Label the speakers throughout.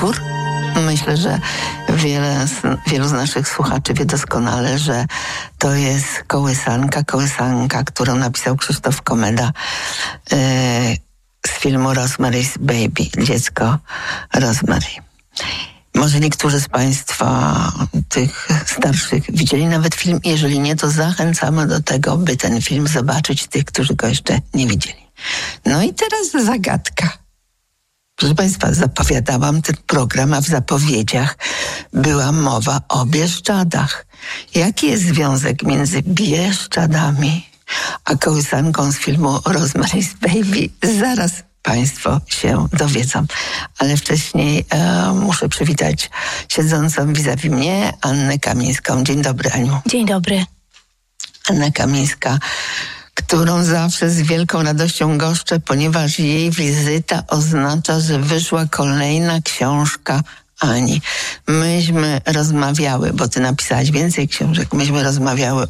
Speaker 1: utwór? Myślę, że wielu z naszych słuchaczy wie doskonale, że to jest kołysanka, którą napisał Krzysztof Komeda z filmu Rosemary's Baby, dziecko Rosemary. Może niektórzy z Państwa, tych starszych, widzieli nawet film. Jeżeli nie, to zachęcamy do tego, by ten film zobaczyć, tych, którzy go jeszcze nie widzieli. No i teraz zagadka. Proszę Państwa, zapowiadałam ten program, a w zapowiedziach była mowa o Bieszczadach. Jaki jest związek między Bieszczadami a kołysanką z filmu Rosemary's Baby? Zaraz Państwo się dowiedzą. Ale wcześniej muszę przywitać siedzącą vis-a-vis mnie Annę Kamińską. Dzień dobry, Aniu.
Speaker 2: Dzień dobry.
Speaker 1: Anna Kamińska, którą zawsze z wielką radością goszczę, ponieważ jej wizyta oznacza, że wyszła kolejna książka Ani. Myśmy rozmawiały, bo ty napisałaś więcej książek, myśmy rozmawiały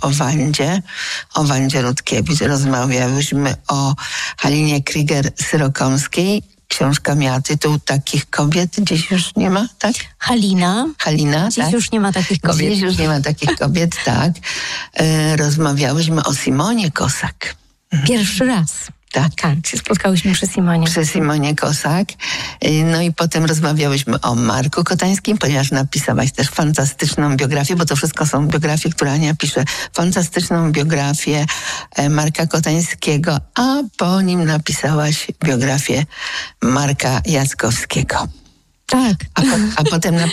Speaker 1: o Wandzie Rutkiewicz, rozmawiałyśmy o Halinie Kryger-Syrokomskiej. Książka miała tytuł Takich kobiet dziś już nie ma, tak?
Speaker 2: Halina, dziś
Speaker 1: tak?
Speaker 2: już nie ma takich kobiet.
Speaker 1: Dziś już nie ma takich kobiet, tak. Rozmawiałyśmy o Simonie Kosak.
Speaker 2: Pierwszy raz.
Speaker 1: Tak.
Speaker 2: Się spotkałyśmy przy Simonie.
Speaker 1: Przy Simonie Kosak. No i potem rozmawiałyśmy o Marku Kotańskim, ponieważ napisałaś też fantastyczną biografię, bo to wszystko są biografie, które Ania pisze. Fantastyczną biografię Marka Kotańskiego, a po nim napisałaś biografię Marka Jackowskiego.
Speaker 2: Tak.
Speaker 1: A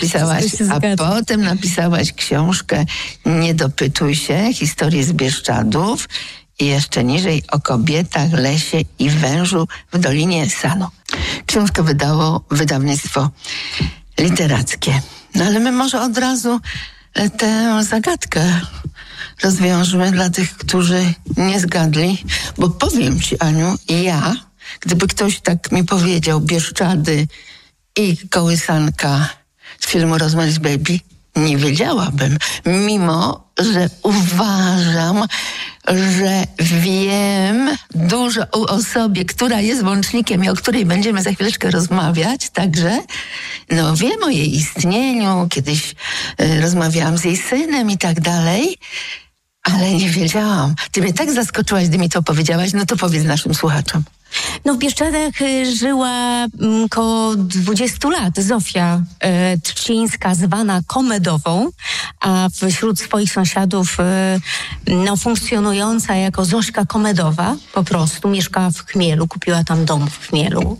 Speaker 1: potem napisałaś książkę Nie dopytuj się, historię z Bieszczadów. I jeszcze niżej o kobietach, lesie i wężu w Dolinie Sanu. Książkę wydało wydawnictwo literackie. No ale my może od razu tę zagadkę rozwiążmy dla tych, którzy nie zgadli. Bo powiem ci, Aniu, gdyby ktoś tak mi powiedział Bieszczady i kołysanka z filmu Rosemary's Baby, nie wiedziałabym, mimo że uważam, że wiem dużo o osobie, która jest łącznikiem i o której będziemy za chwileczkę rozmawiać, także wiem o jej istnieniu, kiedyś rozmawiałam z jej synem i tak dalej, ale nie wiedziałam. Ty mnie tak zaskoczyłaś, gdy mi to powiedziałaś, no to powiedz naszym słuchaczom.
Speaker 2: W Bieszczadach żyła około 20 lat Zofia Trzcińska, zwana Komedową, a wśród swoich sąsiadów funkcjonująca jako Zośka Komedowa, po prostu mieszkała w Chmielu, kupiła tam dom w Chmielu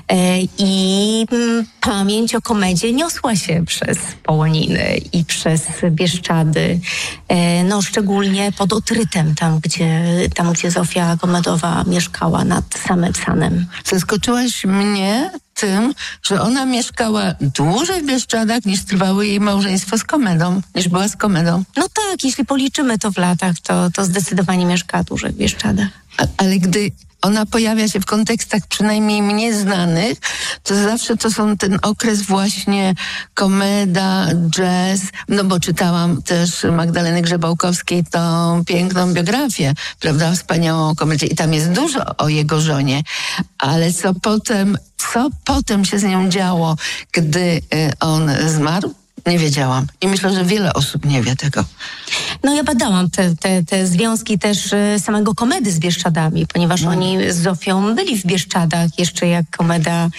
Speaker 2: i pamięć o Komedzie niosła się przez Połoniny i przez Bieszczady, szczególnie pod Otrytem, tam gdzie Zofia Komedowa mieszkała nad Sanem.
Speaker 1: Zaskoczyłaś mnie tym, że ona mieszkała dłużej w Bieszczadach niż trwało jej małżeństwo z Komedą, niż była z Komedą.
Speaker 2: No tak, jeśli policzymy to w latach, to zdecydowanie mieszkała dłużej w Bieszczadach.
Speaker 1: Ale gdy ona pojawia się w kontekstach przynajmniej mnie znanych, to zawsze to są ten okres właśnie komeda, jazz, bo czytałam też Magdaleny Grzebałkowskiej tą piękną biografię, prawda, wspaniałą komedię i tam jest dużo o jego żonie, ale co potem się z nią działo, gdy on zmarł? Nie wiedziałam. I myślę, że wiele osób nie wie tego.
Speaker 2: Ja badałam te związki też samego Komedy z Bieszczadami, ponieważ oni z Zofią byli w Bieszczadach jeszcze jak Komeda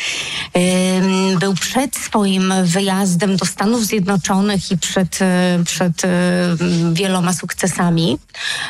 Speaker 2: był przed swoim wyjazdem do Stanów Zjednoczonych i przed wieloma sukcesami.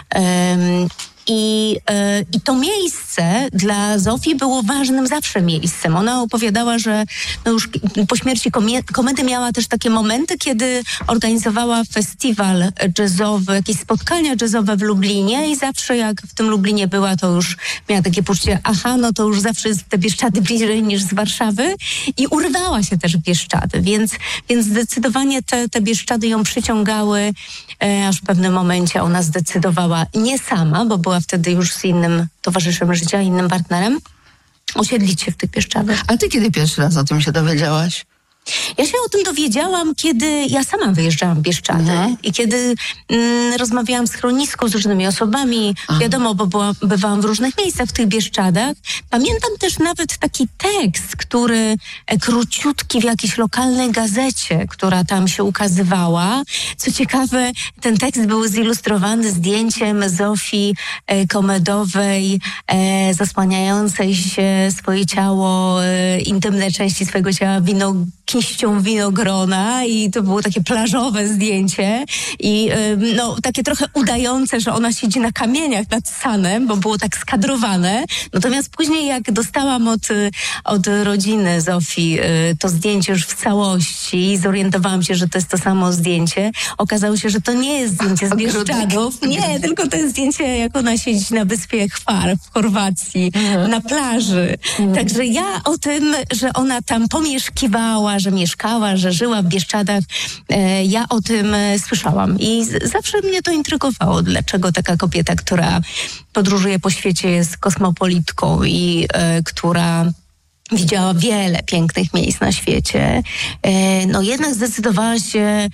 Speaker 2: I to miejsce dla Zofii było ważnym zawsze miejscem. Ona opowiadała, że już po śmierci Komedy miała też takie momenty, kiedy organizowała festiwal jazzowy, jakieś spotkania jazzowe w Lublinie i zawsze jak w tym Lublinie była, to już miała takie poczucie, to już zawsze jest te Bieszczady bliżej niż z Warszawy i urwała się też w Bieszczady, więc zdecydowanie te Bieszczady ją przyciągały, aż w pewnym momencie ona zdecydowała nie sama, bo była wtedy już z innym towarzyszem życia, innym partnerem, osiedlić się w tych Bieszczadach.
Speaker 1: A ty kiedy pierwszy raz o tym się dowiedziałaś?
Speaker 2: Ja się o tym dowiedziałam, kiedy ja sama wyjeżdżałam w Bieszczady i kiedy rozmawiałam w schronisku z różnymi osobami, wiadomo, bo bywałam w różnych miejscach w tych Bieszczadach. Pamiętam też nawet taki tekst, który króciutki w jakiejś lokalnej gazecie, która tam się ukazywała. Co ciekawe, ten tekst był zilustrowany zdjęciem Zofii Komedowej, zasłaniającej się swoje ciało, intymne części swojego ciała kiścią winogrona i to było takie plażowe zdjęcie i takie trochę udające, że ona siedzi na kamieniach nad Sanem, bo było tak skadrowane. Natomiast później jak dostałam od rodziny Zofii to zdjęcie już w całości i zorientowałam się, że to jest to samo zdjęcie, okazało się, że to nie jest zdjęcie z Bieszczadów. Nie, tylko to jest zdjęcie, jak ona siedzi na wyspie Hvar w Chorwacji, na plaży. Także ja o tym, że ona tam pomieszkiwała, że mieszkała, że żyła w Bieszczadach, ja o tym słyszałam i zawsze mnie to intrygowało, dlaczego taka kobieta, która podróżuje po świecie, jest kosmopolitką i która widziała wiele pięknych miejsc na świecie, jednak zdecydowała się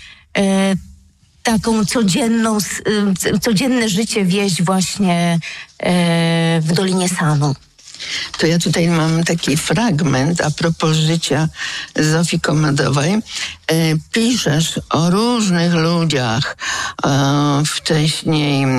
Speaker 2: taką codzienne życie wieść właśnie w Dolinie Sanu.
Speaker 1: To ja tutaj mam taki fragment a propos życia Zofii Komedowej. Piszesz o różnych ludziach, wcześniej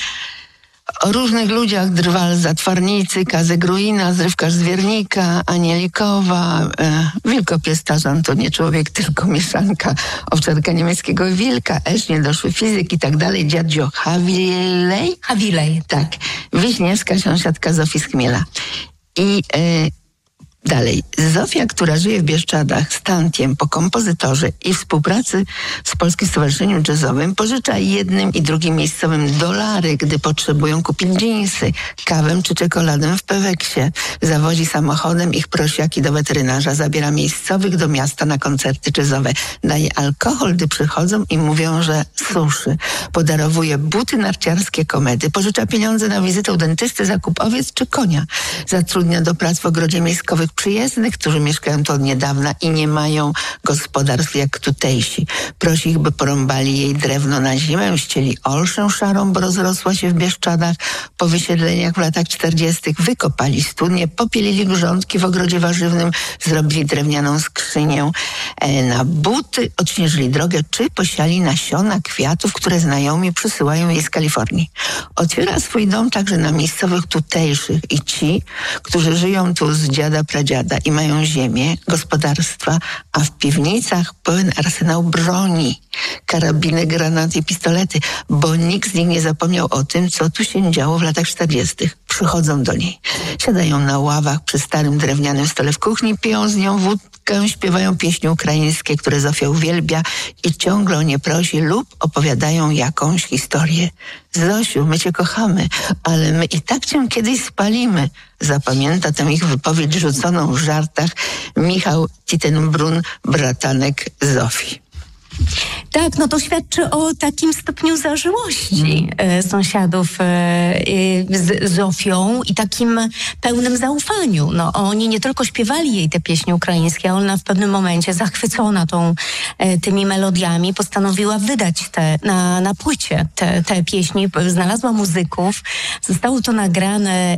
Speaker 1: o różnych ludziach: Drwal z Zatwarnicy, Kazy Gruina, Zrywkarz z Wiernika, Anielikowa, Wilkopies Tarzan to nie człowiek, tylko mieszanka, owczarka niemieckiego wilka, Esz, niedoszły fizyk i tak dalej, dziadzio Hawilej. Tak. Wiśniewska, sąsiadka Zofii z Chmiela. I dalej. Zofia, która żyje w Bieszczadach stantiem po kompozytorze i współpracy z Polskim Stowarzyszeniem Jazzowym, pożycza jednym i drugim miejscowym dolary, gdy potrzebują kupić dżinsy, kawę czy czekoladę w Peweksie. Zawozi samochodem ich prosiaki do weterynarza, zabiera miejscowych do miasta na koncerty jazzowe. Daje alkohol, gdy przychodzą i mówią, że suszy. Podarowuje buty narciarskie Komedy. Pożycza pieniądze na wizytę u dentysty, zakup owiec czy konia. Zatrudnia do prac w ogrodzie miejskowych przyjezdnych, którzy mieszkają tu od niedawna i nie mają gospodarstw jak tutejsi. Prosi ich, by porąbali jej drewno na zimę, ścieli olszę szarą, bo rozrosła się w Bieszczadach. Po wysiedleniach w latach 40. wykopali studnie, popielili grządki w ogrodzie warzywnym, zrobili drewnianą skrzynię na buty, odśnieżyli drogę, czy posiali nasiona kwiatów, które znajomi przysyłają jej z Kalifornii. Otwiera swój dom także na miejscowych tutejszych i ci, którzy żyją tu z dziada, pradziada i mają ziemię, gospodarstwa, a w piwnicach pełen arsenał broni, karabiny, granaty i pistolety, bo nikt z nich nie zapomniał o tym, co tu się działo w latach 40. Przychodzą do niej, siadają na ławach przy starym drewnianym stole w kuchni, piją z nią wódkę, śpiewają pieśni ukraińskie, które Zofia uwielbia i ciągle o nie prosi, lub opowiadają jakąś historię. Zosiu, my cię kochamy, ale my i tak cię kiedyś spalimy. Zapamięta tę ich wypowiedź rzuconą w żartach Michał Titenbrun, bratanek Zofii.
Speaker 2: Tak, to świadczy o takim stopniu zażyłości sąsiadów z Zofią i takim pełnym zaufaniu. Oni nie tylko śpiewali jej te pieśni ukraińskie, a ona w pewnym momencie, zachwycona tymi melodiami, postanowiła wydać na płycie te pieśni. Znalazła muzyków, zostało to nagrane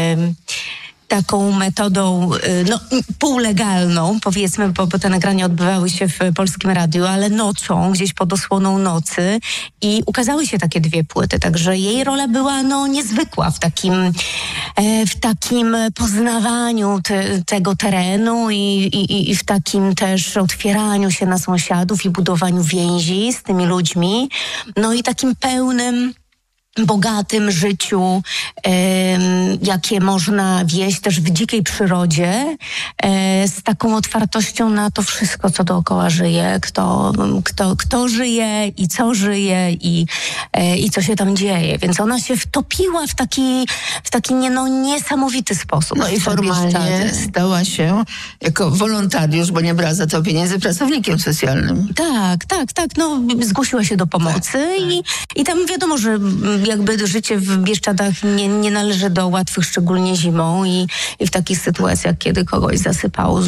Speaker 2: taką metodą półlegalną, powiedzmy, bo te nagrania odbywały się w Polskim Radiu, ale nocą, gdzieś pod osłoną nocy, i ukazały się takie dwie płyty, także jej rola była niezwykła w takim poznawaniu tego terenu i w takim też otwieraniu się na sąsiadów i budowaniu więzi z tymi ludźmi, i takim pełnym, bogatym życiu, jakie można wieść też w dzikiej przyrodzie, z taką otwartością na to wszystko, co dookoła żyje, kto żyje i co żyje i co się tam dzieje. Więc ona się wtopiła w taki niesamowity sposób.
Speaker 1: I formalnie stała się jako wolontariusz, bo nie brała za to pieniędzy, pracownikiem socjalnym.
Speaker 2: Tak. Zgłosiła się do pomocy i tam wiadomo, że jakby życie w Bieszczadach nie należy do łatwych, szczególnie zimą i w takich sytuacjach, kiedy kogoś zasypało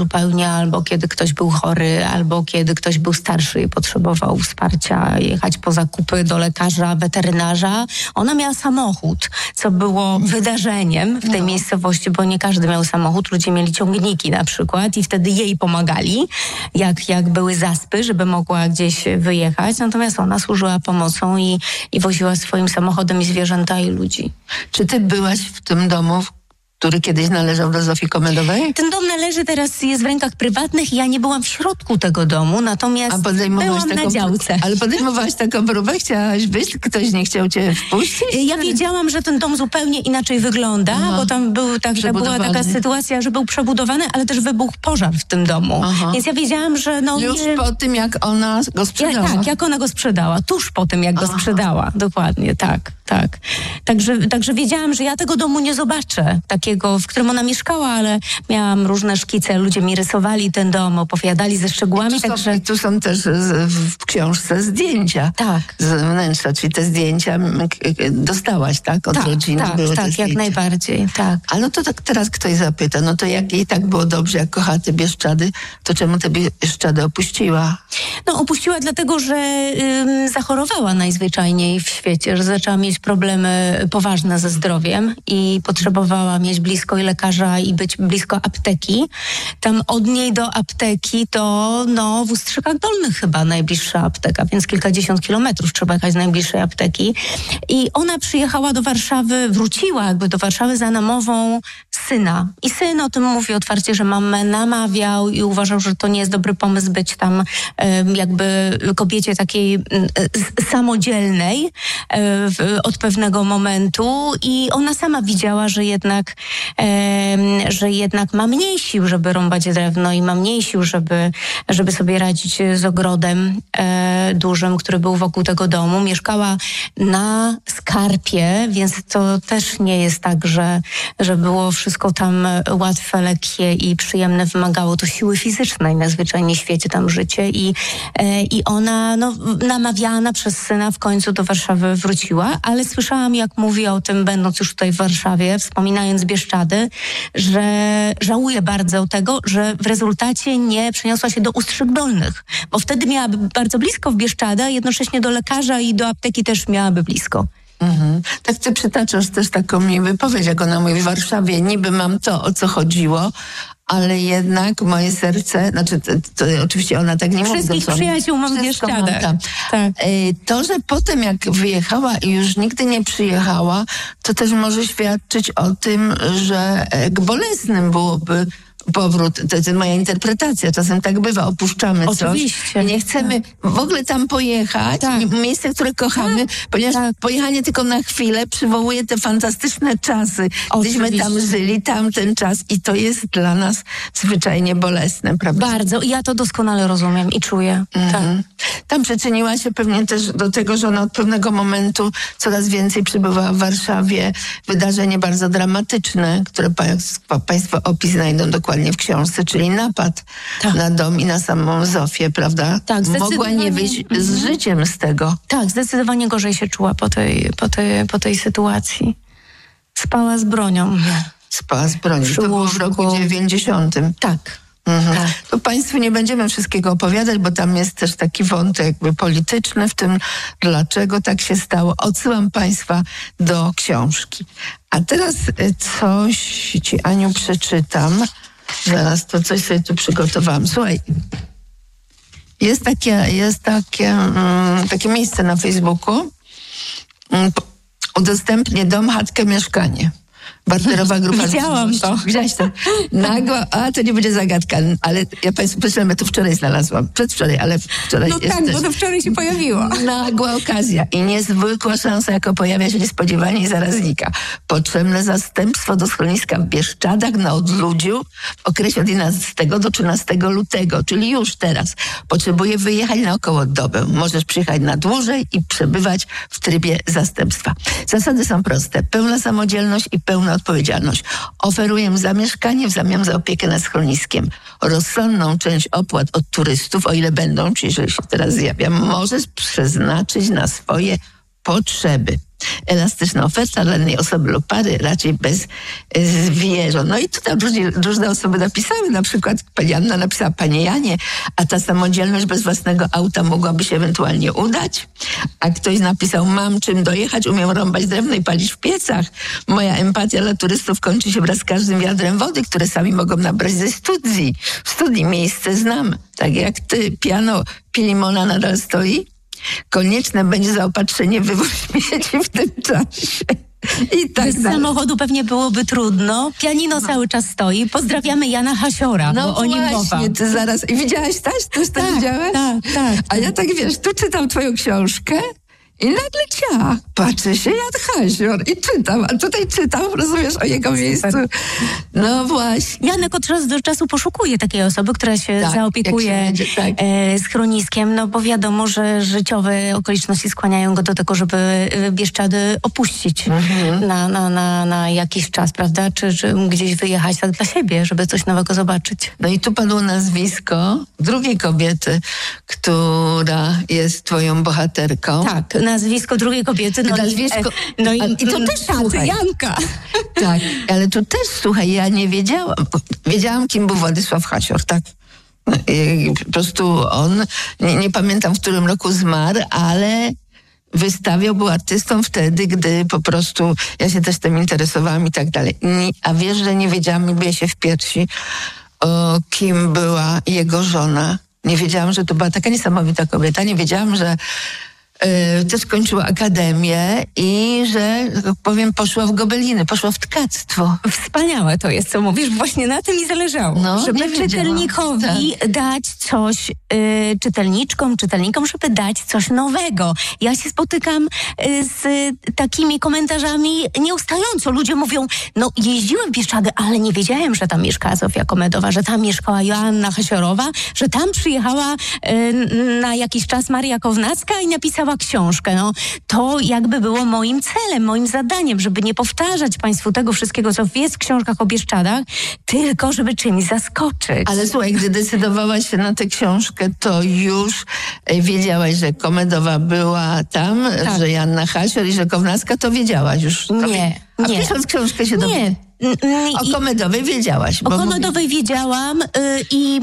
Speaker 2: zupełnie, albo kiedy ktoś był chory, albo kiedy ktoś był starszy i potrzebował wsparcia, jechać po zakupy do lekarza, weterynarza. Ona miała samochód, co było wydarzeniem w tej miejscowości, bo nie każdy miał samochód. Ludzie mieli ciągniki na przykład i wtedy jej pomagali, jak były zaspy, żeby mogła gdzieś wyjechać. Natomiast ona służyła pomocą i woziła swoim samochodem i zwierzęta i ludzi.
Speaker 1: Czy ty byłaś w tym domu, który kiedyś należał do Zofii Komendowej?
Speaker 2: Ten dom należy teraz, jest w rękach prywatnych i ja nie byłam w środku tego domu, natomiast byłam na działce.
Speaker 1: Ale podejmowałaś taką próbę? Chciałaś być? Ktoś nie chciał cię wpuścić?
Speaker 2: Ja wiedziałam, że ten dom zupełnie inaczej wygląda, bo tam była taka sytuacja, że był przebudowany, ale też wybuchł pożar w tym domu. Więc ja wiedziałam, że
Speaker 1: już po tym, jak ona go sprzedała.
Speaker 2: Tak, jak ona go sprzedała. Tuż po tym, jak go sprzedała. Dokładnie, tak. Także wiedziałam, że ja tego domu nie zobaczę, takiego, w którym ona mieszkała, ale miałam różne szkice, ludzie mi rysowali ten dom, opowiadali ze szczegółami.
Speaker 1: Tu są też w książce zdjęcia z wnętrza, czyli te zdjęcia dostałaś, tak? Od rodziny.
Speaker 2: Tak, jak najbardziej, tak.
Speaker 1: Ale no to tak teraz ktoś zapyta, no to jak jej tak było dobrze, jak kochała te Bieszczady, to czemu te Bieszczady opuściła?
Speaker 2: No opuściła dlatego, że zachorowała najzwyczajniej w świecie, że zaczęła mieć problemy poważne ze zdrowiem i potrzebowała mieć blisko i lekarza i być blisko apteki. Tam od niej do apteki to w Ustrzykach Dolnych chyba najbliższa apteka, więc kilkadziesiąt kilometrów trzeba jechać z najbliższej apteki. I ona przyjechała do Warszawy, wróciła jakby do Warszawy za namową syna. I syn o tym mówi otwarcie, że mamę namawiał i uważał, że to nie jest dobry pomysł być tam jakby kobiecie takiej samodzielnej od pewnego momentu i ona sama widziała, że jednak ma mniej sił, żeby rąbać drewno i ma mniej sił, żeby sobie radzić z ogrodem dużym, który był wokół tego domu. Mieszkała na skarpie, więc to też nie jest tak, że było wszystko tam łatwe, lekkie i przyjemne. Wymagało to siły fizycznej na zwyczajnie świecie tam życie i ona namawiana przez syna w końcu do Warszawy wróciła, ale słyszałam, jak mówi o tym, będąc już tutaj w Warszawie, wspominając Bieszczady, że żałuje bardzo tego, że w rezultacie nie przeniosła się do Ustrzyk Dolnych, bo wtedy miałaby bardzo blisko w Bieszczady, a jednocześnie do lekarza i do apteki też miałaby blisko.
Speaker 1: Tak ty przytaczasz też taką mi wypowiedź, jak ona mówi, w Warszawie niby mam to, o co chodziło, ale jednak moje serce, to oczywiście ona tak nie mówi.
Speaker 2: Wszystkich przyjaciół mam w Bieszczadach. Tak.
Speaker 1: To, że potem jak wyjechała i już nigdy nie przyjechała, to też może świadczyć o tym, że bolesnym byłoby powrót, to jest moja interpretacja, czasem tak bywa, opuszczamy
Speaker 2: oczywiście,
Speaker 1: coś i nie chcemy w ogóle tam pojechać, miejsce, które kochamy, ponieważ pojechanie tylko na chwilę przywołuje te fantastyczne czasy, gdyśmy tam żyli, tamten czas i to jest dla nas zwyczajnie bolesne, prawda?
Speaker 2: Bardzo, ja to doskonale rozumiem i czuję.
Speaker 1: Tam przyczyniła się pewnie też do tego, że ona od pewnego momentu coraz więcej przybywała w Warszawie, wydarzenie bardzo dramatyczne, które Państwo opis znajdą dokładnie w książce, czyli napad na dom i na samą Zofię, prawda? Tak, mogła nie wyjść z życiem z tego.
Speaker 2: Tak, zdecydowanie gorzej się czuła po tej sytuacji. Spała z bronią.
Speaker 1: Spała z bronią. To było w roku 90.
Speaker 2: Tak.
Speaker 1: To Państwu nie będziemy wszystkiego opowiadać, bo tam jest też taki wątek jakby polityczny w tym, dlaczego tak się stało. Odsyłam Państwa do książki. A teraz coś Ci, Aniu, przeczytam. Zaraz to coś sobie tu przygotowałam. Słuchaj, jest takie miejsce na Facebooku. Udostępnię dom, chatkę, mieszkanie. Barterowa grupa.
Speaker 2: Widziałam to.
Speaker 1: Widziałaś to? Nagła, to nie będzie zagadka, ale ja Państwu to wczoraj znalazłam. Przedwczoraj, ale wczoraj
Speaker 2: jest tak, bo to wczoraj się pojawiło.
Speaker 1: Nagła okazja i niezwykła szansa, jako pojawia się niespodziewanie i zaraz znika. Potrzebne zastępstwo do schroniska w Bieszczadach na odludziu w okresie od 11 do 13 lutego, czyli już teraz. Potrzebuję wyjechać na około dobę. Możesz przyjechać na dłużej i przebywać w trybie zastępstwa. Zasady są proste. Pełna samodzielność i pełna odpowiedzialność. Oferuję zamieszkanie w zamian za opiekę nad schroniskiem. Rozsądną część opłat od turystów, o ile będą, czyli jeżeli się teraz zjawiam, możesz przeznaczyć na swoje potrzeby. elastyczna oferta dla jednej osoby lub pary, raczej bez zwierząt. No i tutaj różne osoby napisały, na przykład pani Anna napisała: panie Janie, a ta samodzielność bez własnego auta mogłaby się ewentualnie udać? A ktoś napisał: mam czym dojechać, umiem rąbać drewno i palić w piecach. Moja empatia dla turystów kończy się wraz z każdym wiadrem wody, które sami mogą nabrać ze studni. W studni miejsce znam. Tak jak ty, piano Pilimona nadal stoi. Konieczne będzie zaopatrzenie, wywóz śmieci w tym czasie. I tak
Speaker 2: bez samochodu pewnie byłoby trudno. Pianino cały czas stoi. Pozdrawiamy Jana Hasiora, bo o nim mowa.
Speaker 1: Ty zaraz... I widziałaś też? Też widziałaś?
Speaker 2: Tak.
Speaker 1: A ja tak, wiesz, tu czytam twoją książkę i nagle patrzę się, Jan Hasior i czytam, a tutaj czytam, rozumiesz, o jego miejscu. No właśnie.
Speaker 2: Janek od czasu do czasu poszukuje takiej osoby, która się zaopiekuje schroniskiem, no bo wiadomo, że życiowe okoliczności skłaniają go do tego, żeby Bieszczady opuścić na jakiś czas, prawda? Czy gdzieś wyjechać tak dla siebie, żeby coś nowego zobaczyć.
Speaker 1: No i tu padło nazwisko drugiej kobiety, która jest twoją bohaterką.
Speaker 2: Tak, nazwisko drugiej kobiety. I to też taty Janka.
Speaker 1: Tak, ale tu też, słuchaj, ja nie wiedziałam. Wiedziałam, kim był Władysław Hasior, tak? I po prostu on, nie pamiętam, w którym roku zmarł, ale był artystą wtedy, gdy po prostu ja się też tym interesowałam i tak dalej. A wiesz, że nie wiedziałam, nie biję się w piersi, kim była jego żona. Nie wiedziałam, że to była taka niesamowita kobieta. Nie wiedziałam, że też kończyła akademię i że, tak powiem, poszła w gobeliny, poszła w tkactwo.
Speaker 2: Wspaniałe to jest, co mówisz. Właśnie na tym mi zależało. Żeby czytelnikowi dać coś, czytelnikom, żeby dać coś nowego. Ja się spotykam z takimi komentarzami nieustająco. Ludzie mówią, jeździłem w Bieszczady, ale nie wiedziałem, że tam mieszkała Zofia Komedowa, że tam mieszkała Joanna Hasiorowa, że tam przyjechała na jakiś czas Maria Kownacka i napisała książkę. To jakby było moim celem, moim zadaniem, żeby nie powtarzać Państwu tego wszystkiego, co jest w książkach o Bieszczadach, tylko żeby czymś zaskoczyć.
Speaker 1: Ale słuchaj, gdy decydowałaś się na tę książkę, to już wiedziałaś, że Komedowa była tam, że Joanna Hasior i że Kownacka, to wiedziałaś już?
Speaker 2: Nie.
Speaker 1: A pisząc książkę się dowiedziałaś? O Komedowej wiedziałaś.
Speaker 2: O Komedowej wiedziałam i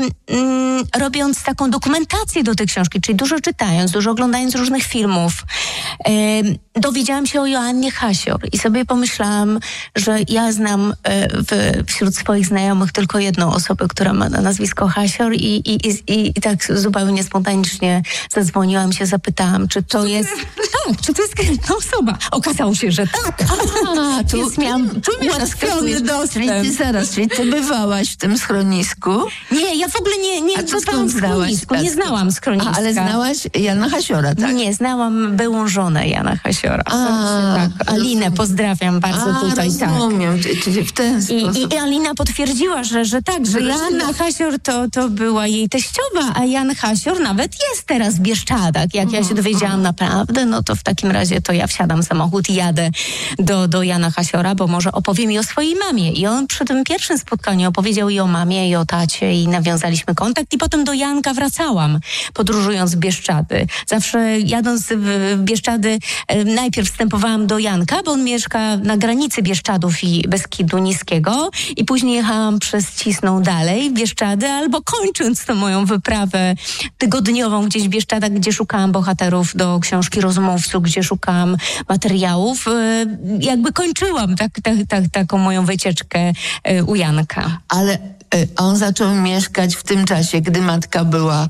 Speaker 2: robiąc taką dokumentację do tej książki, czyli dużo czytając, dużo oglądając różnych filmów, dowiedziałam się o Joannie Hasior i sobie pomyślałam, że ja znam wśród swoich znajomych tylko jedną osobę, która ma nazwisko Hasior i tak zupełnie spontanicznie zadzwoniłam się, zapytałam, czy to jest konkretna osoba. Okazało się, że tak.
Speaker 1: Więc miałam ułatwiony dostęp. Czyli ty bywałaś w tym schronisku?
Speaker 2: Nie, ja w ogóle nie bywałam w schronisku. Nie znałam schroniska.
Speaker 1: Ale znałaś Jana Hasiora, tak?
Speaker 2: Nie, znałam byłą żonę Jana Hasiora. Alinę pozdrawiam bardzo tutaj.
Speaker 1: Rozumiem, czyli w ten sposób.
Speaker 2: I Alina potwierdziła, że Joanna Hasior to była jej teściowa, a Jan Hasior nawet jest teraz w Bieszczadach. Jak ja się dowiedziałam naprawdę, to w takim razie to ja wsiadam w samochód i jadę do Jana Hasiora, bo może opowie mi o swojej mamie. I on przy tym pierwszym spotkaniu opowiedział i o mamie, i o tacie, i nawiązaliśmy kontakt. I potem do Janka wracałam, podróżując w Bieszczady. Zawsze jadąc w Bieszczady, najpierw wstępowałam do Janka, bo on mieszka na granicy Bieszczadów i Beskidu Niskiego. I później jechałam przez Cisną dalej w Bieszczady, albo kończąc tę moją wyprawę tygodniową gdzieś w Bieszczadach, gdzie szukałam bohaterów do książki Rozmówców, gdzie szukałam materiałów, jakby kończyłam taką moją wycieczkę u Janka.
Speaker 1: Ale on zaczął mieszkać w tym czasie, gdy matka była...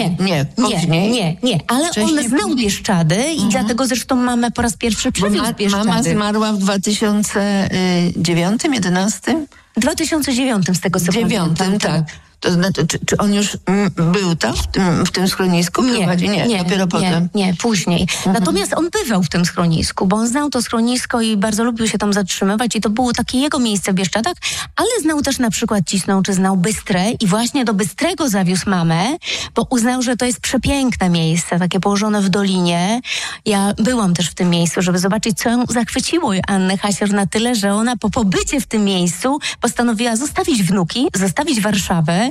Speaker 2: Nie. Ale on znał Bieszczady i dlatego zresztą mamę po raz pierwszy przywiózł Bieszczady.
Speaker 1: Mama zmarła w 2009, 11?
Speaker 2: W 2009 z tego co pamiętam.
Speaker 1: Tak. To znaczy, czy on już był tam, w tym schronisku? Nie, dopiero potem.
Speaker 2: Nie, później. Natomiast on bywał w tym schronisku, bo on znał to schronisko i bardzo lubił się tam zatrzymywać i to było takie jego miejsce w Bieszczadach, ale znał też na przykład Cisną, czy znał Bystrę i właśnie do Bystrego zawiózł mamę, bo uznał, że to jest przepiękne miejsce, takie położone w dolinie. Ja byłam też w tym miejscu, żeby zobaczyć, co ją zachwyciło Annę Hasior na tyle, że ona po pobycie w tym miejscu postanowiła zostawić wnuki, zostawić Warszawę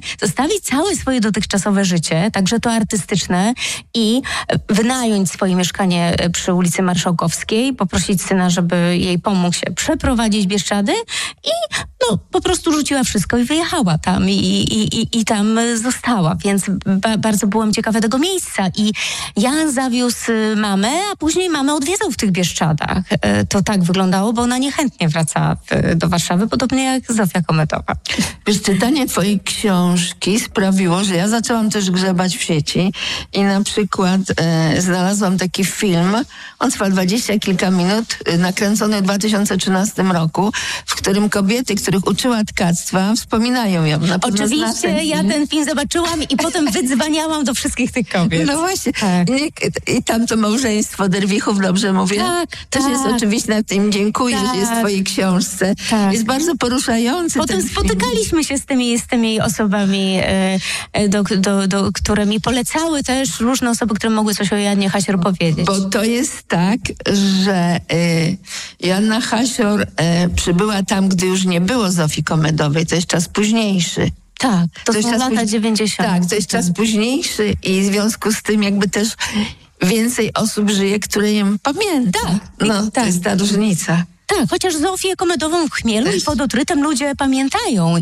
Speaker 2: zostawić całe swoje dotychczasowe życie, także to artystyczne i wynająć swoje mieszkanie przy ulicy Marszałkowskiej, poprosić syna, żeby jej pomógł się przeprowadzić w Bieszczady i po prostu rzuciła wszystko i wyjechała tam i tam została, więc bardzo byłam ciekawa tego miejsca i Jan zawiózł mamę, a później mamę odwiedzał w tych Bieszczadach. To tak wyglądało, bo ona niechętnie wraca do Warszawy, podobnie jak Zofia Kometowa.
Speaker 1: Wiesz, czytanie twojej książki sprawiło, że ja zaczęłam też grzebać w sieci i na przykład znalazłam taki film, on trwa 20 kilka minut, nakręcony w 2013 roku, w którym kobiety, których uczyła tkactwa, wspominają ją.
Speaker 2: Oczywiście, ja ten film zobaczyłam i potem wydzwaniałam do wszystkich tych kobiet.
Speaker 1: No właśnie. Tak. I tam to małżeństwo Derwichów, dobrze mówię?
Speaker 2: Tak.
Speaker 1: Też jest oczywiście, na tym dziękuję, że jest w twojej książce. Tak. Jest bardzo poruszający.
Speaker 2: Potem spotykaliśmy się z tymi osobami, które mi polecały też różne osoby, które mogły coś o Jannie Hasior powiedzieć.
Speaker 1: Bo to jest tak, że Joanna Hasior przybyła tam, gdy już nie było Zofii Komedowej. To jest czas późniejszy.
Speaker 2: Tak, to są lata 90.
Speaker 1: Tak, to jest czas późniejszy i w związku z tym jakby też więcej osób żyje, które ją pamięta. To jest ta różnica.
Speaker 2: Tak, chociaż Zofię Komedową w Chmielu i pod Otrytem ludzie pamiętają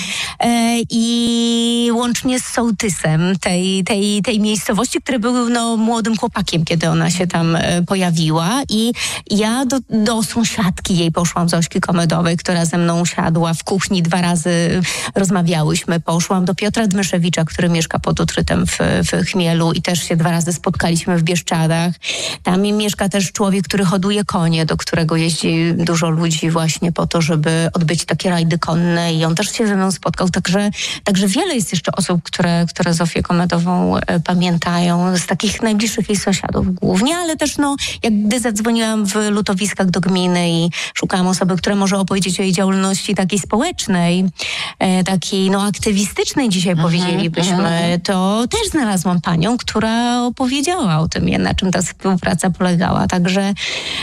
Speaker 2: i łącznie z sołtysem tej miejscowości, który był młodym chłopakiem, kiedy ona się tam pojawiła i ja do sąsiadki jej poszłam, Zośki Komedowej, która ze mną siadła w kuchni, 2 razy rozmawiałyśmy, poszłam do Piotra Dmyszewicza, który mieszka pod Otrytem w Chmielu i też się 2 razy spotkaliśmy w Bieszczadach. Tam mieszka też człowiek, który hoduje konie, do którego jeździ dużo ludzi właśnie po to, żeby odbyć takie rajdy konne i on też się ze mną spotkał. Także wiele jest jeszcze osób, które Zofię Komedową pamiętają, z takich najbliższych jej sąsiadów głównie, ale też jak gdy zadzwoniłam w lutowiskach do gminy i szukałam osoby, która może opowiedzieć o jej działalności takiej społecznej, takiej aktywistycznej dzisiaj powiedzielibyśmy, to też znalazłam panią, która opowiedziała o tym, na czym ta współpraca polegała. Także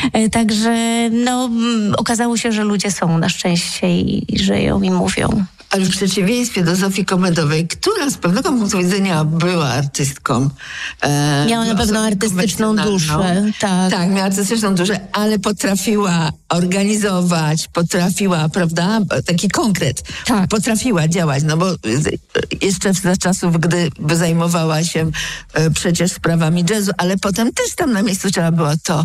Speaker 2: okazało się, że ludzie są na szczęście i żyją i mówią.
Speaker 1: Ale w przeciwieństwie do Zofii Komedowej, która z pewnego punktu widzenia była artystką.
Speaker 2: Miała na pewno artystyczną duszę.
Speaker 1: Tak, miała artystyczną duszę, ale potrafiła organizować, prawda, taki konkret. Tak. Potrafiła działać, bo jeszcze za czasów, gdy zajmowała się przecież sprawami jazzu, ale potem też tam na miejscu trzeba było to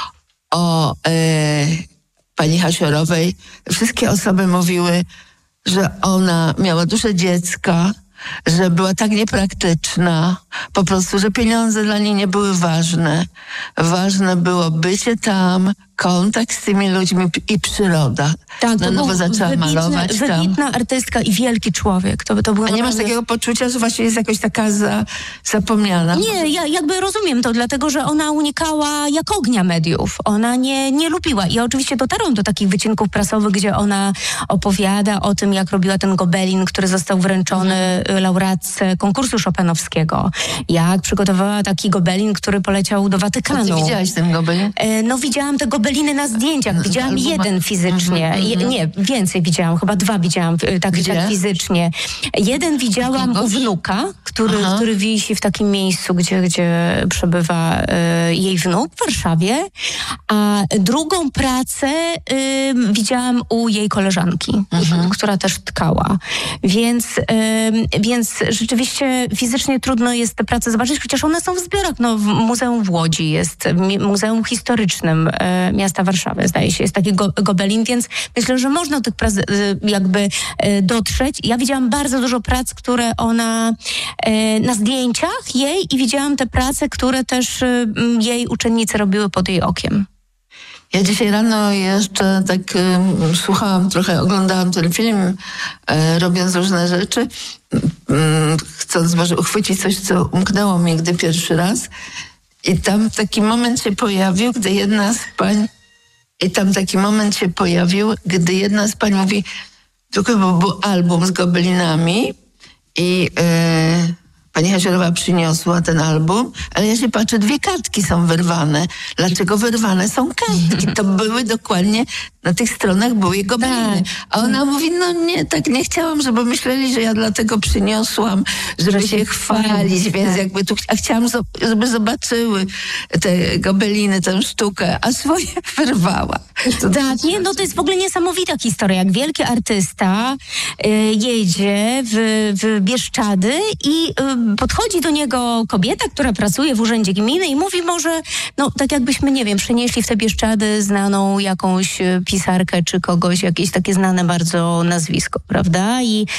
Speaker 1: o pani Hasiorowej. Wszystkie osoby mówiły, że ona miała duszę dziecka, że była tak niepraktyczna, po prostu, że pieniądze dla niej nie były ważne. Ważne było bycie tam, kontakt z tymi ludźmi i przyroda.
Speaker 2: Tak,
Speaker 1: na nowo zaczęła malować tam.
Speaker 2: Wybitna artystka i wielki człowiek. To było
Speaker 1: A nie masz takiego poczucia, że właśnie jest jakoś taka zapomniana?
Speaker 2: Nie, ja jakby rozumiem to, dlatego że ona unikała jak ognia mediów. Ona nie lubiła. I oczywiście dotarłam do takich wycinków prasowych, gdzie ona opowiada o tym, jak robiła ten gobelin, który został wręczony laureatce konkursu chopinowskiego. Jak przygotowała taki gobelin, który poleciał do Watykanu.
Speaker 1: Ty widziałaś ten gobelin?
Speaker 2: Widziałam te gobeliny na zdjęciach. Widziałam jeden fizycznie. Nie, więcej widziałam. Chyba 2 widziałam tak fizycznie. Jeden widziałam u wnuka, który wisi w takim miejscu, gdzie przebywa jej wnuk w Warszawie. A drugą pracę widziałam u jej koleżanki, która też tkała. Więc rzeczywiście fizycznie trudno jest te prace zobaczyć, chociaż one są w zbiorach. W Muzeum w Łodzi jest, Muzeum Historycznym miasta Warszawy, zdaje się, jest taki gobelin, więc myślę, że można do tych prac jakby dotrzeć. Ja widziałam bardzo dużo prac, które ona na zdjęciach jej i widziałam te prace, które też jej uczennice robiły pod jej okiem.
Speaker 1: Ja dzisiaj rano jeszcze tak słuchałam trochę, oglądałam ten film, robiąc różne rzeczy, chcąc może uchwycić coś, co umknęło mi gdy pierwszy raz. I tam taki moment się pojawił, gdy jedna z pań mówi, tylko był album z gobelinami i pani Hasiorowa przyniosła ten album, ale ja się patrzę, 2 kartki są wyrwane. Dlaczego wyrwane są kartki? To były dokładnie, na tych stronach były jego gobeliny. A ona mówi, no nie, tak nie chciałam, żeby myśleli, że ja dlatego przyniosłam, żeby się chwalić, więc jakby tu, a chciałam, żeby zobaczyły te gobeliny, tę sztukę, a swoje wyrwała.
Speaker 2: Tak, nie, no to jest w ogóle niesamowita historia, jak wielki artysta jedzie w Bieszczady i podchodzi do niego kobieta, która pracuje w urzędzie gminy i mówi może, no tak jakbyśmy, nie wiem, przenieśli w te Bieszczady znaną jakąś pisarkę czy kogoś, jakieś takie znane bardzo nazwisko, prawda?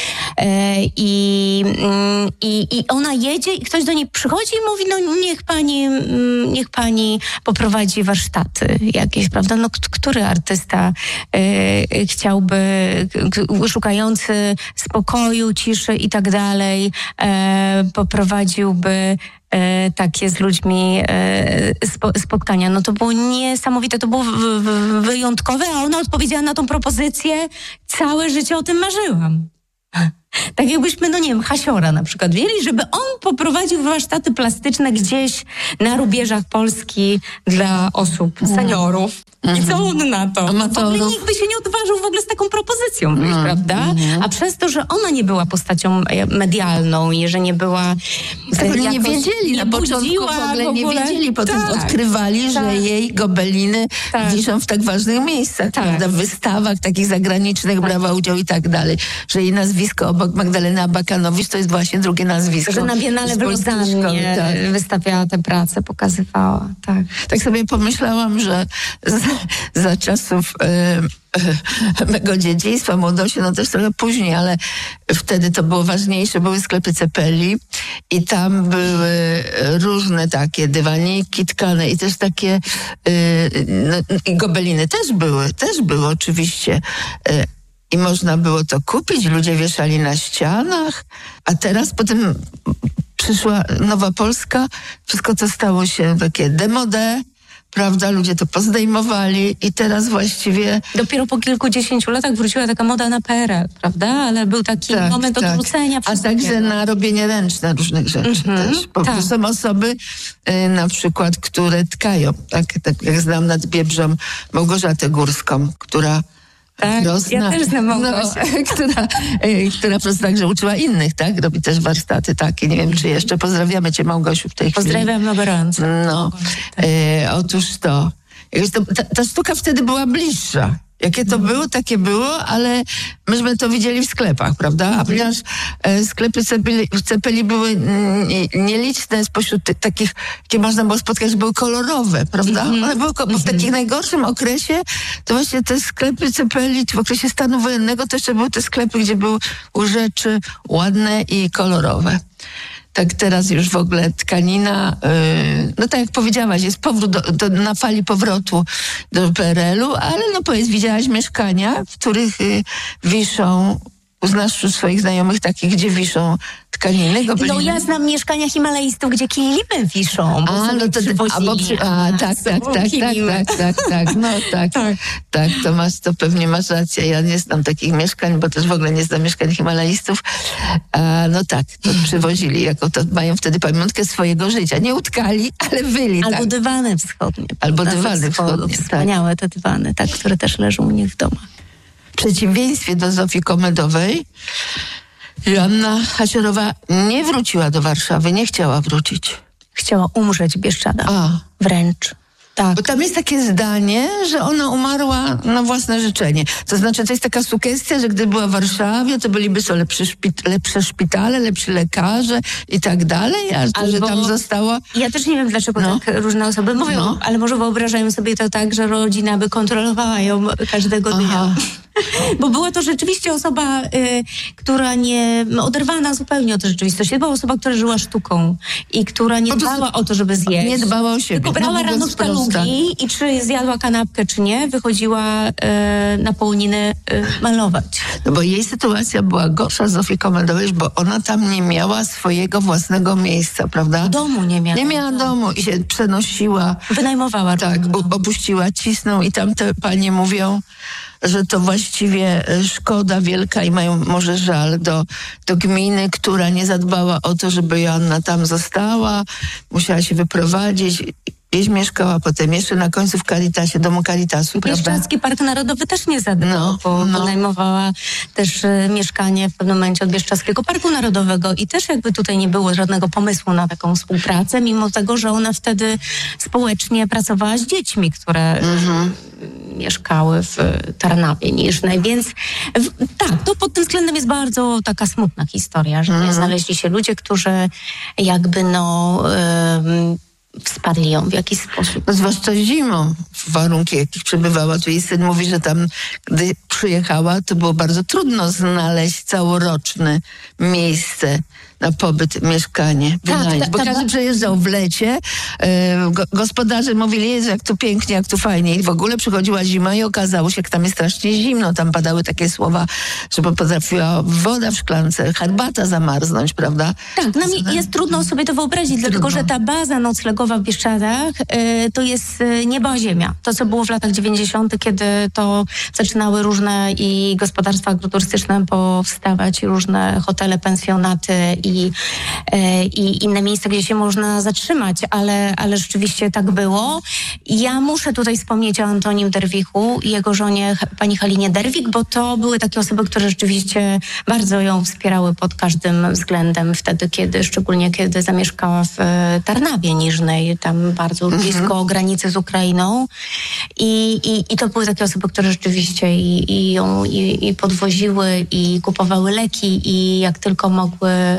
Speaker 2: I ona jedzie i ktoś do niej przychodzi i mówi, no niech pani poprowadzi warsztaty jakieś, prawda? No który artysta chciałby, szukający spokoju, ciszy i tak dalej, poprowadziłby takie z ludźmi spotkania. No to było niesamowite, to było wyjątkowe, a ona odpowiedziała na tą propozycję, całe życie o tym marzyłam. Tak jakbyśmy, no nie wiem, Hasiora na przykład wzięli, żeby on poprowadził warsztaty plastyczne gdzieś na rubieżach Polski dla osób, seniorów. I co on na to? W ogóle nikt by się nie odważył w ogóle z taką propozycją wyjść, prawda? A przez to, że ona nie była postacią medialną i że nie była...
Speaker 1: Tego nie wiedzieli na początku, w ogóle nie wiedzieli. Potem odkrywali, że jej gobeliny wiszą w tak ważnych miejscach, prawda? W wystawach takich zagranicznych brała udział i tak dalej. Że jej nazwisko obok Magdaleny Abakanowicz to jest właśnie drugie nazwisko.
Speaker 2: Że na Biennale w Lozannie wystawiała te prace, pokazywała.
Speaker 1: Tak sobie pomyślałam, że za czasów mego dzieciństwa, młodości, no też trochę później, ale wtedy to było ważniejsze, były sklepy Cepeli i tam były różne takie dywaniki tkane i też takie i gobeliny też były oczywiście. I można było to kupić, ludzie wieszali na ścianach, a teraz potem przyszła Nowa Polska, wszystko to stało się takie demode, prawda, ludzie to pozdejmowali i teraz właściwie...
Speaker 2: Dopiero po kilkudziesięciu latach wróciła taka moda na PRL, prawda? Ale był taki moment odwrócenia.
Speaker 1: A także na robienie ręczne różnych rzeczy też. Bo są osoby na przykład, które tkają. Tak jak znam nad Biebrzą Małgorzatę Górską, która...
Speaker 2: Tak, ja też znam Małgosię.
Speaker 1: Która po prostu także uczyła innych, tak? Robi też warsztaty takie. Nie wiem, czy jeszcze pozdrawiamy cię, Małgosiu, w tej chwili.
Speaker 2: Pozdrawiam gorąco.
Speaker 1: No, otóż to. Ta sztuka wtedy była bliższa. Jakie to było, takie było, ale myśmy to widzieli w sklepach, prawda? A ponieważ sklepy Cepeli były nieliczne spośród takich, jakie można było spotkać, że były kolorowe, prawda? One były bo w takim najgorszym okresie, to właśnie te sklepy Cepeli, w okresie stanu wojennego, to jeszcze były te sklepy, gdzie były rzeczy ładne i kolorowe. Tak teraz już w ogóle tkanina, no tak jak powiedziałaś, jest powrót na fali powrotu do PRL-u, ale no powiedz, widziałaś mieszkania, w których wiszą, uznasz wśród swoich znajomych takich, gdzie wiszą tkaniny, gobeliny?
Speaker 2: No ja znam mieszkania himalajstów, gdzie kilimy wiszą.
Speaker 1: Tak, to pewnie masz rację. Ja nie znam takich mieszkań, bo też w ogóle nie znam mieszkań himalajstów. To przywozili, jako to mają wtedy pamiątkę swojego życia. Nie utkali, ale wyli.
Speaker 2: Albo dywany wschodnie.
Speaker 1: Albo dywany wschodnie.
Speaker 2: Wspaniałe te dywany, które też leżą u nich w domach.
Speaker 1: W przeciwieństwie do Zofii Komedowej, Joanna Hasiorowa nie wróciła do Warszawy, nie chciała wrócić.
Speaker 2: Chciała umrzeć w Bieszczadach. Wręcz. Tak.
Speaker 1: Bo tam jest takie zdanie, że ona umarła na własne życzenie. To znaczy, to jest taka sugestia, że gdy była w Warszawie, to byliby są lepsze szpitale, lepsi lekarze i tak dalej, a to, że tam została...
Speaker 2: Ja też nie wiem, dlaczego tak różne osoby mówią, ale może wyobrażają sobie to tak, że rodzina by kontrolowała ją każdego dnia. Bo była to rzeczywiście osoba, która nie... oderwana zupełnie od rzeczywistości. Była osoba, która żyła sztuką i która nie dbała o to, żeby zjeść.
Speaker 1: Nie dbała o siebie.
Speaker 2: Tylko brała rano sztalugi i czy zjadła kanapkę, czy nie, wychodziła na połoniny malować.
Speaker 1: No bo jej sytuacja była gorsza z Zofii Komedowej, bo ona tam nie miała swojego własnego miejsca, prawda?
Speaker 2: Domu nie miała.
Speaker 1: Nie miała domu i się przenosiła.
Speaker 2: Wynajmowała.
Speaker 1: Tak, opuściła Cisną i tam te panie mówią, że to właściwie szkoda wielka i mają może żal do gminy, która nie zadbała o to, żeby Joanna tam została, musiała się wyprowadzić. Gdzieś mieszkała, potem jeszcze na końcu w Caritasie, domu Caritasu, prawda?
Speaker 2: Bieszczadzki Park Narodowy też nie zadbał, bo wynajmowała też mieszkanie w pewnym momencie od Bieszczadzkiego Parku Narodowego i też jakby tutaj nie było żadnego pomysłu na taką współpracę, mimo tego, że ona wtedy społecznie pracowała z dziećmi, które mieszkały w Tarnawie Niżnej, więc tak, to pod tym względem jest bardzo taka smutna historia, że nie znaleźli się ludzie, którzy jakby wsparli ją w jakiś sposób.
Speaker 1: No, zwłaszcza zimą, w warunki, jakich przebywała. Tu jej syn mówi, że tam, gdy przyjechała, to było bardzo trudno znaleźć całoroczne miejsce na pobyt, mieszkanie, wynająć. Bo każdy przejeżdżał w lecie, gospodarze mówili, Jezu, jak tu pięknie, jak tu fajnie. I w ogóle przychodziła zima i okazało się, jak tam jest strasznie zimno. Tam padały takie słowa, że potrafiła woda w szklance, herbata zamarznąć, prawda?
Speaker 2: Tak, nam jest trudno sobie to wyobrazić, dlatego że ta baza noclegowa w Bieszczadach to jest niebo a ziemia. To, co było w latach 90., kiedy to zaczynały różne i gospodarstwa agroturystyczne powstawać, różne hotele, pensjonaty i inne miejsca, gdzie się można zatrzymać, ale rzeczywiście tak było. Ja muszę tutaj wspomnieć o Antonim Derwichu i jego żonie, pani Halinie Derwik, bo to były takie osoby, które rzeczywiście bardzo ją wspierały pod każdym względem wtedy, szczególnie kiedy zamieszkała w Tarnawie Niżnej, tam bardzo blisko granicy z Ukrainą i to były takie osoby, które rzeczywiście i ją podwoziły i kupowały leki i jak tylko mogły